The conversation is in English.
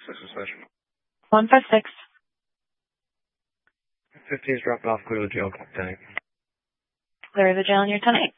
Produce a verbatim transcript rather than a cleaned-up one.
Six suspension. one five six. fifteen is dropped off, clear the jail, ten eight. Clear the jail on your ten eight.